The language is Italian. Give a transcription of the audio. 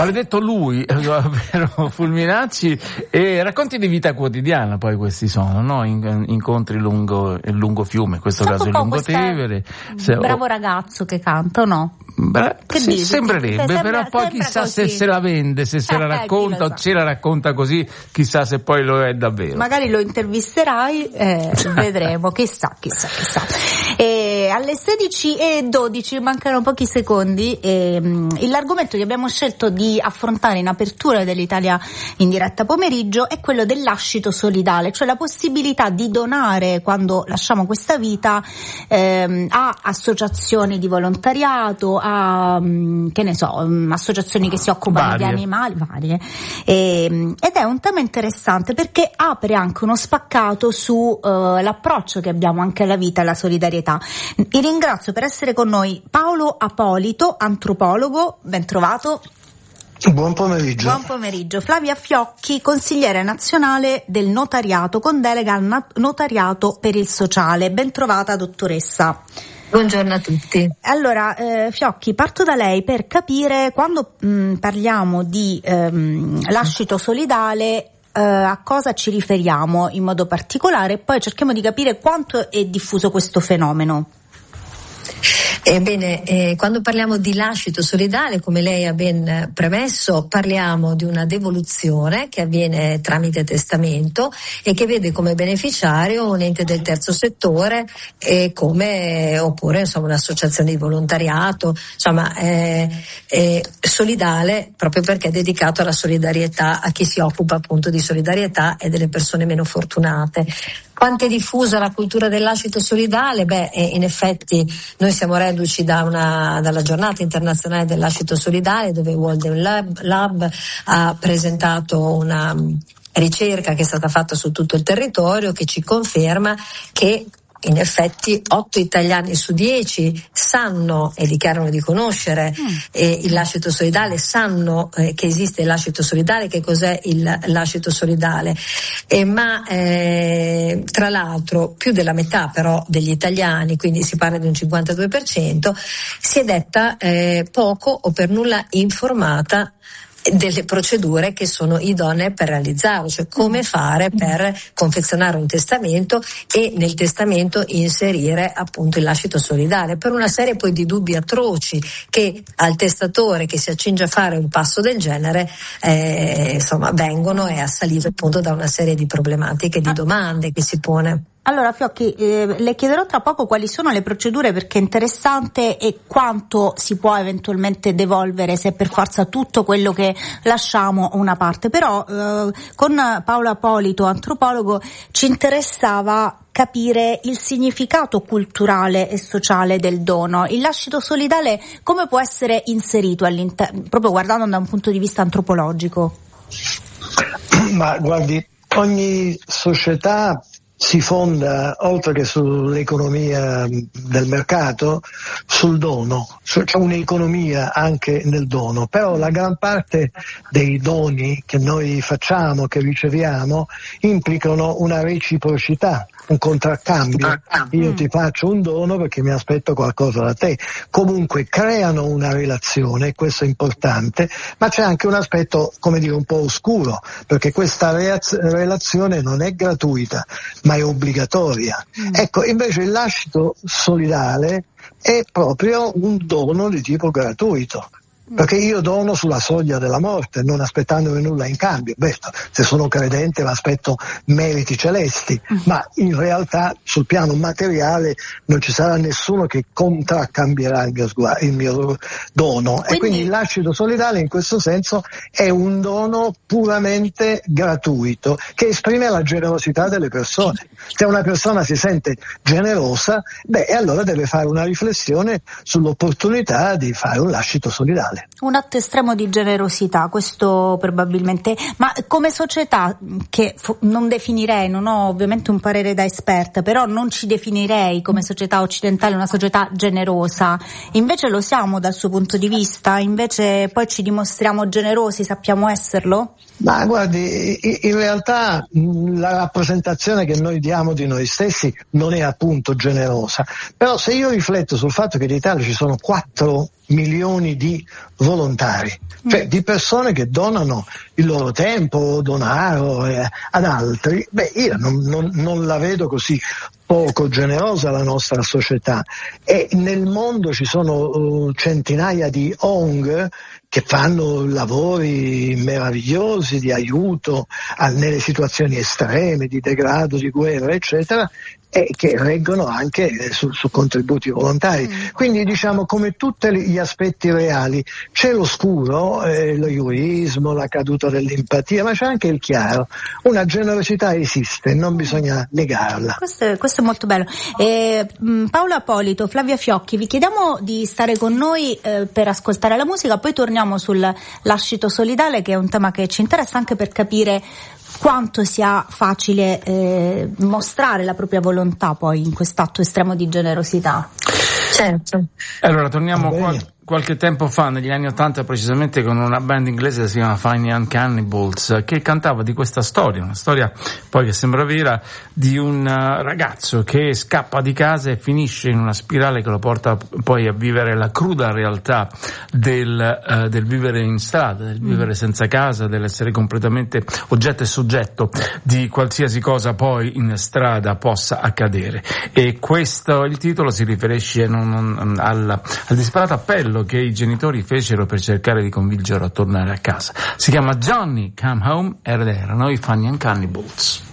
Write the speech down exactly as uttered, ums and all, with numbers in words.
Maledetto lui, vero Fulminacci. E racconti di vita quotidiana poi questi sono, no? In, incontri lungo il lungo fiume, in questo caso il Lungotevere. Se, bravo ragazzo che canta, o no? Beh, che sì, dici? Sembrerebbe, sembra, però poi chissà così. Se se la vende, se se eh, la racconta o ce la racconta così, chissà se poi lo è davvero. Magari lo intervisterai, eh, vedremo, chissà, chissà, chissà. E alle sedici e dodici, mancano pochi secondi, e, um, l'argomento che abbiamo scelto di affrontare in apertura dell'Italia in diretta pomeriggio è quello del lascito solidale, cioè la possibilità di donare quando lasciamo questa vita ehm, a associazioni di volontariato, a che ne so, associazioni che si occupano varie. di animali varie, e, ed è un tema interessante perché apre anche uno spaccato su uh, l'approccio che abbiamo anche alla vita e alla solidarietà. Vi ringrazio per essere con noi Paolo Apolito, antropologo, ben trovato. Buon pomeriggio. Buon pomeriggio. Flavia Fiocchi, consigliere nazionale del notariato con delega al notariato per il sociale. Ben trovata, dottoressa. Buongiorno a tutti. Allora, eh, Fiocchi, parto da lei per capire quando mh, parliamo di ehm, lascito solidale eh, a cosa ci riferiamo in modo particolare, e poi cerchiamo di capire quanto è diffuso questo fenomeno. Ebbene, eh, quando parliamo di lascito solidale, come lei ha ben premesso, parliamo di una devoluzione che avviene tramite testamento e che vede come beneficiario un ente del terzo settore e come, oppure insomma un'associazione di volontariato, insomma eh, eh, solidale proprio perché è dedicato alla solidarietà, a chi si occupa appunto di solidarietà e delle persone meno fortunate. Quanto è diffusa la cultura del lascito solidale? Beh, in effetti noi siamo reduci da una, dalla giornata internazionale del lascito solidale, dove World Lab, Lab ha presentato una ricerca che è stata fatta su tutto il territorio che ci conferma che in effetti otto italiani su dieci sanno e dichiarano di conoscere mm. eh, il lascito solidale, sanno eh, che esiste il lascito solidale, che cos'è il lascito solidale, eh, ma eh, tra l'altro più della metà però degli italiani, quindi si parla di un cinquantadue per cento, si è detta eh, poco o per nulla informata delle procedure che sono idonee per realizzarlo, cioè come fare per confezionare un testamento e nel testamento inserire appunto il lascito solidale, per una serie poi di dubbi atroci che al testatore che si accinge a fare un passo del genere eh, insomma vengono e assalito appunto da una serie di problematiche, di domande che si pone. Allora Fiocchi, eh, le chiederò tra poco quali sono le procedure, perché è interessante, e quanto si può eventualmente devolvere, se per forza tutto quello che lasciamo o una parte. Però eh, con Paolo Apolito, antropologo, ci interessava capire il significato culturale e sociale del dono. Il lascito solidale come può essere inserito all'interno, proprio guardando da un punto di vista antropologico? Ma guardi, ogni società si fonda, oltre che sull'economia del mercato, sul dono. C'è un'economia anche nel dono, però la gran parte dei doni che noi facciamo, che riceviamo, implicano una reciprocità, un contraccambio. Io ti faccio un dono perché mi aspetto qualcosa da te. Comunque creano una relazione, questo è importante, ma c'è anche un aspetto, come dire, un po' oscuro, perché questa reaz- relazione non è gratuita, ma è obbligatoria. Mm. Ecco, invece il lascito solidale è proprio un dono di tipo gratuito. Perché io dono sulla soglia della morte, non aspettandomi nulla in cambio. Beh, se sono credente aspetto meriti celesti, ma in realtà sul piano materiale non ci sarà nessuno che contraccambierà il mio, sguardo, il mio dono. Quindi... E quindi il lascito solidale in questo senso è un dono puramente gratuito che esprime la generosità delle persone. Se una persona si sente generosa, beh, allora deve fare una riflessione sull'opportunità di fare un lascito solidale. Un atto estremo di generosità, questo probabilmente, ma come società, che non definirei, non ho ovviamente un parere da esperta, però non ci definirei come società occidentale una società generosa, invece lo siamo dal suo punto di vista, invece poi ci dimostriamo generosi, sappiamo esserlo? Ma guardi, in realtà la rappresentazione che noi diamo di noi stessi non è appunto generosa, però se io rifletto sul fatto che in Italia ci sono quattro milioni di volontari, cioè di persone che donano il loro tempo, denaro eh, ad altri. Beh, io non, non, non la vedo così poco generosa la nostra società, e nel mondo ci sono uh, centinaia di O N G che fanno lavori meravigliosi di aiuto a, nelle situazioni estreme di degrado, di guerra, eccetera, e che reggono anche su, su contributi volontari. Mm. Quindi diciamo, come tutti gli aspetti reali, c'è l'oscuro, eh, l'egoismo, la caduta dell'empatia, ma c'è anche il chiaro. Una generosità esiste, non bisogna negarla. Questo è, questo è molto bello. Eh, Paolo Apolito, Flavia Fiocchi, vi chiediamo di stare con noi eh, per ascoltare la musica, poi torniamo sul lascito solidale, che è un tema che ci interessa anche per capire quanto sia facile eh, mostrare la propria volontà poi in quest'atto estremo di generosità. Certo. Allora torniamo qua. Qualche tempo fa, negli anni Ottanta, precisamente, con una band inglese che si chiama Fine Young Cannibals, che cantava di questa storia, una storia poi che sembra vera, di un ragazzo che scappa di casa e finisce in una spirale che lo porta poi a vivere la cruda realtà del, uh, del vivere in strada, del vivere senza casa, dell'essere completamente oggetto e soggetto di qualsiasi cosa poi in strada possa accadere. E questo, il titolo si riferisce non, non, al, al disperato appello che i genitori fecero per cercare di convincerlo a tornare a casa. Si chiama Johnny Come Home ed erano i Fine Young Cannibals.